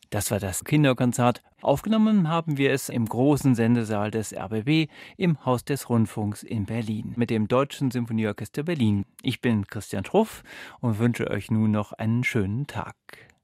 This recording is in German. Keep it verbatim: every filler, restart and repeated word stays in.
Das war das Kinderkonzert. Aufgenommen haben wir es im großen Sendesaal des R B B im Haus des Rundfunks in Berlin mit dem Deutschen Symphonieorchester Berlin. Ich bin Christian Truff und wünsche euch nun noch einen schönen Tag.